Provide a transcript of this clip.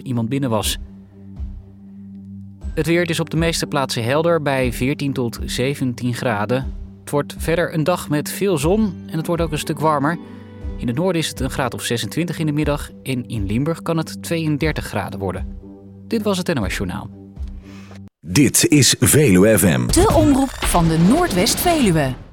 iemand binnen was. Het weer is op de meeste plaatsen helder bij 14 tot 17 graden. Het wordt verder een dag met veel zon en het wordt ook een stuk warmer. In het noorden is het een graad of 26 in de middag en in Limburg kan het 32 graden worden. Dit was het NOS Journaal. Dit is Veluwe FM. De omroep van de Noordwest-Veluwe.